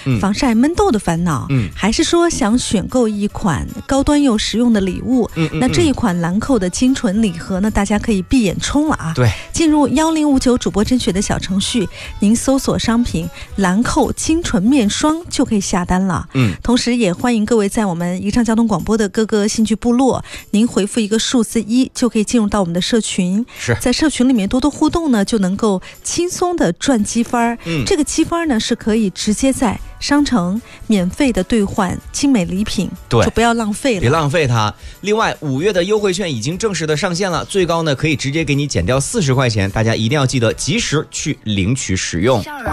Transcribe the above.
防晒闷痘的烦恼，还是说想选购一款高端又实用的礼物，那这一款兰蔻的精纯礼盒呢，大家可以闭眼冲了啊！ 对， 进入1059主播甄选的小程序，您搜索商品兰蔻精纯面霜就可以下单了。同时也欢迎各位在我们宜昌交通广播的各个兴趣部落，您回复一个数字1就可以进入到我们的社群，在社群里面多多互动呢，就能够轻松的赚积分。这个积分呢是可以直接在商城免费的兑换精美礼品，就不要浪费了， 别浪费它。另外5月的优惠券已经正式的上线了，最高呢可以直接给你减掉40块钱，大家一定要记得及时去领取使用。